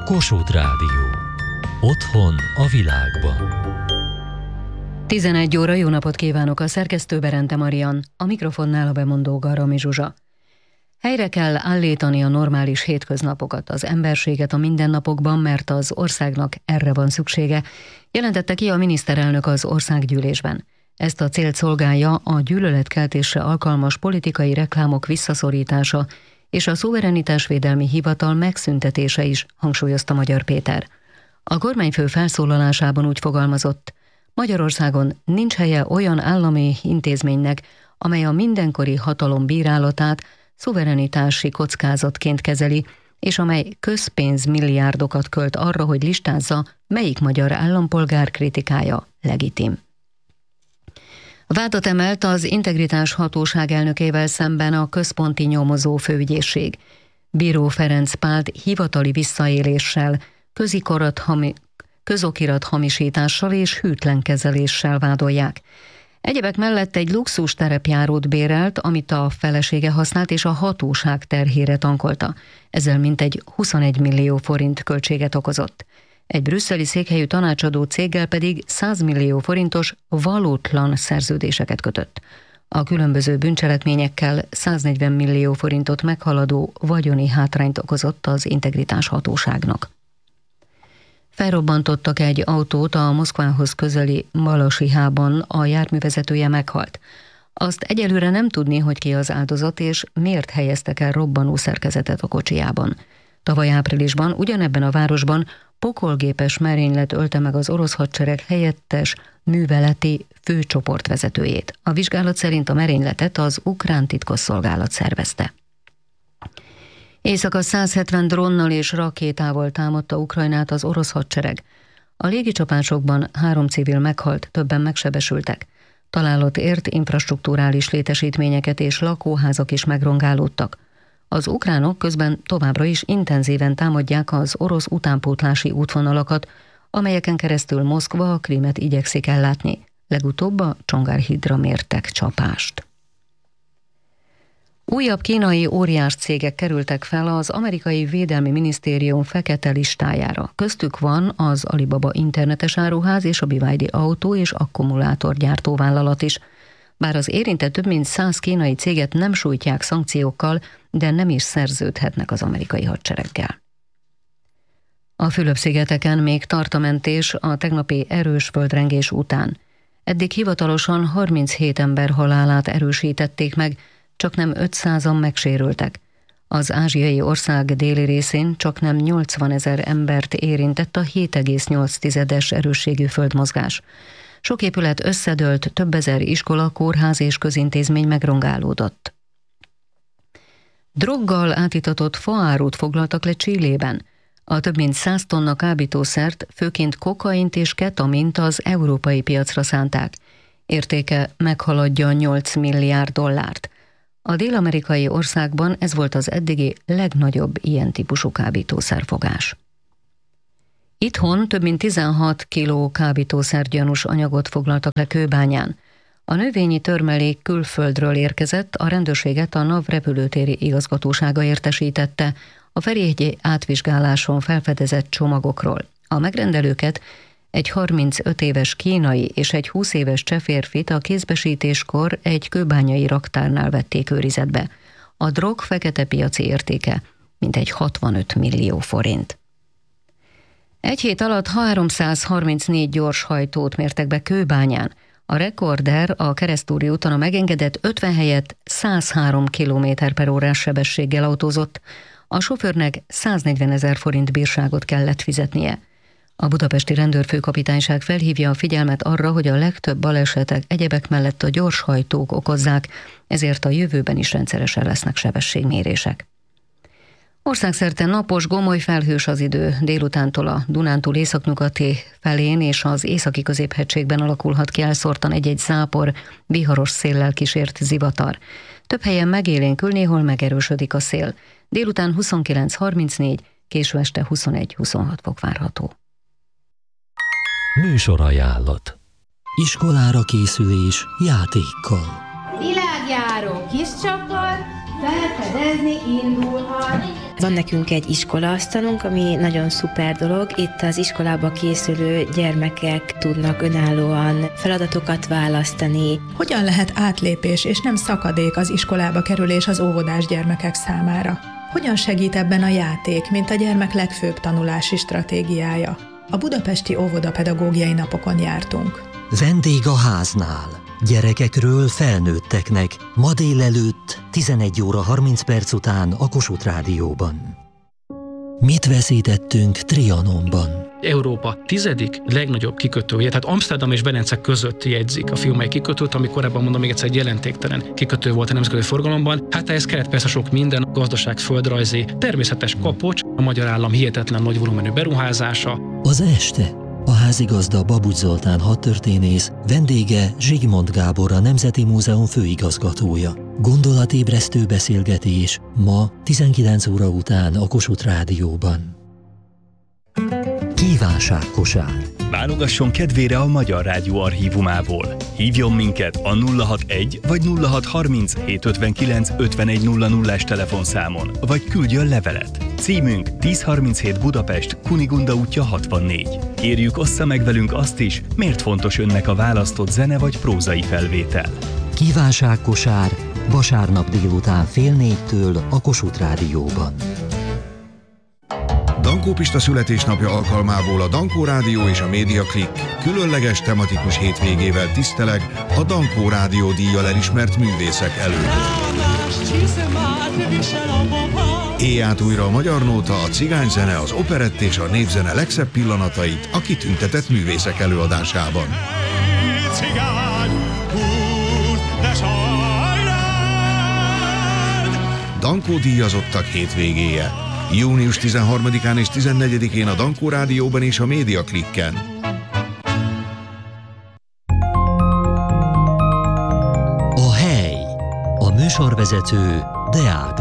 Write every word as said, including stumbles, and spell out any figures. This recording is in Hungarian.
Kossuth Rádió. Otthon a világban. tizenegy óra, jó napot kívánok, a szerkesztő Berente Marian, a mikrofonnál a bemondó Garami Zsuzsa. Helyre kell állítani a normális hétköznapokat, az emberséget a mindennapokban, mert az országnak erre van szüksége, jelentette ki a miniszterelnök az országgyűlésben. Ezt a célt szolgálja a gyűlöletkeltésre alkalmas politikai reklámok visszaszorítása és a szuverenitásvédelmi hivatal megszüntetése is, hangsúlyozta Magyar Péter. A kormányfő felszólalásában úgy fogalmazott: Magyarországon nincs helye olyan állami intézménynek, amely a mindenkori hatalom bírálatát szuverenitási kockázatként kezeli, és amely közpénzmilliárdokat költ arra, hogy listázza, melyik magyar állampolgár kritikája legitim. Vádat emelt az Integritás Hatóság elnökével szemben a Központi Nyomozó Főügyészség. Bíró Ferenc Pált hivatali visszaéléssel, közikorat hami, közokirat hamisítással és hűtlen kezeléssel vádolják. Egyebek mellett egy luxus terepjárót bérelt, amit a felesége használt és a hatóság terhére tankolta. Ezzel mintegy huszonegy millió forint költséget okozott. Egy brüsszeli székhelyű tanácsadó céggel pedig száz millió forintos valótlan szerződéseket kötött. A különböző bűncselekményekkel száznegyven millió forintot meghaladó vagyoni hátrányt okozott az Integritás Hatóságnak. Felrobbantottak egy autót a Moszkvához közeli Balasihában, a járművezetője meghalt. Azt egyelőre nem tudni, hogy ki az áldozat és miért helyeztek el robbanó szerkezetet a kocsijában. Tavaly áprilisban ugyanebben a városban pokolgépes merénylet ölte meg az orosz hadsereg helyettes műveleti főcsoportvezetőjét. A vizsgálat szerint a merényletet az ukrán titkosszolgálat szervezte. Éjszaka száz hetven drónnal és rakétával támadta Ukrajnát az orosz hadsereg. A légicsapásokban három civil meghalt, többen megsebesültek. Találat ért infrastrukturális létesítményeket és lakóházak is megrongálódtak. Az ukránok közben továbbra is intenzíven támadják az orosz utánpótlási útvonalakat, amelyeken keresztül Moszkva a Krímet igyekszik ellátni. Legutóbb a Csongárhídra mértek csapást. Újabb kínai óriás cégek kerültek fel az amerikai Védelmi Minisztérium fekete listájára. Köztük van az Alibaba internetes áruház és a bé vé dé autó és akkumulátorgyártó vállalat is. Bár az érintett több mint száz kínai céget nem sújtják szankciókkal, de nem is szerződhetnek az amerikai hadsereggel. A Fülöp-szigeteken még tart a mentés a tegnapi erős földrengés után. Eddig hivatalosan harminchét ember halálát erősítették meg, csak nem ötszázan megsérültek. Az ázsiai ország déli részén csak nem nyolcvanezer embert érintett a hét egész nyolc tizedes erősségű földmozgás. Sok épület összedőlt, több ezer iskola, kórház és közintézmény megrongálódott. Droggal átitatott faárut foglaltak le Chilében. A több mint száz tonna kábítószert, főként kokaint és ketamint az európai piacra szánták. Értéke meghaladja nyolc milliárd dollárt. A dél-amerikai országban ez volt az eddigi legnagyobb ilyen típusú kábítószerfogás. Itthon több mint tizenhat kiló kábítószergyanús anyagot foglaltak le Kőbányán. A növényi törmelék külföldről érkezett, a rendőrséget a NAV repülőtéri igazgatósága értesítette a ferihegyi átvizsgáláson felfedezett csomagokról. A megrendelőket, egy harmincöt éves kínai és egy húsz éves cseh férfit a kézbesítéskor egy kőbányai raktárnál vették őrizetbe. A drog fekete piaci értéke mintegy hatvanöt millió forint. Egy hét alatt háromszázharmincnégy gyorshajtót mértek be Kőbányán. A rekorder a Keresztúri úton a megengedett ötven helyett száz három kilométer per órás sebességgel autózott. A sofőrnek száznegyvenezer forint bírságot kellett fizetnie. A budapesti rendőrfőkapitányság felhívja a figyelmet arra, hogy a legtöbb balesetek egyebek mellett a gyorshajtók okozzák, ezért a jövőben is rendszeresen lesznek sebességmérések. Országszerte napos, gomoly felhős az idő, délutántól a Dunántúl északnyugati felén és az északi középhegységben alakulhat ki elszórtan egy-egy zápor, viharos széllel kísért zivatar. Több helyen megélénkül, néhol megerősödik a szél. Délután huszonkilenc harmincnégy, késő este huszonegy huszonhat fok várható. Műsorajánlat. Iskolára készülés játékkal. Világjáró kis csapat felfedezni indulhat. Van nekünk egy iskolaasztalunk, ami nagyon szuper dolog. Itt az iskolába készülő gyermekek tudnak önállóan feladatokat választani. Hogyan lehet átlépés és nem szakadék az iskolába kerülés az óvodás gyermekek számára? Hogyan segít ebben a játék, mint a gyermek legfőbb tanulási stratégiája? A budapesti óvodapedagógiai napokon jártunk. Vendég a háznál. Gyerekekről felnőtteknek. Ma délelőtt tizenegy óra harminc perc után a Kossuth Rádióban. Mit veszítettünk Trianonban? Európa tizedik legnagyobb kikötője, tehát Amsterdam és Velence között jegyzik a fiumei kikötőt, ami korábban, mondom még egyszer, egy jelentéktelen kikötő volt a nemzetközi forgalomban. Hát ehhez kellett persze sok minden, gazdaság, földrajzi, természetes kapocs, a magyar állam hihetetlen nagy volumenű beruházása. Az este a házigazda Babucs Zoltán hadtörténész, vendége Zsigmond Gábor, a Nemzeti Múzeum főigazgatója. Gondolatébresztő beszélgetés ma tizenkilenc óra után a Kossuth Rádióban. Kívánságkosár. Válogasson kedvére a Magyar Rádió archívumából. Hívjon minket a nulla hatvanegy vagy nulla hatszázharminc hétszázötvenkilenc ötvenegy nulla nullás telefonszámon, vagy küldjön levelet. Címünk tízszázharminchét Budapest, Kunigunda útja hatvannégy. Kérjük, ossza meg velünk azt is, miért fontos önnek a választott zene vagy prózai felvétel. Kívánságkosár vasárnap délután fél négytől a Kossuth Rádióban. Dankó Pista születésnapja alkalmából a Dankó Rádió és a Média Klik különleges tematikus hétvégével tiszteleg a Dankó Rádió díjjal elismert művészek előtt. Éjját újra a magyar nóta, a cigányzene, az operett és a népzene legszebb pillanatait a kitüntetett művészek előadásában. Dankó díjazottak hétvégéje. június tizenharmadikán és tizennegyedikén a Dankó Rádióban és a Média Klikken. A hely. A műsorvezető Deák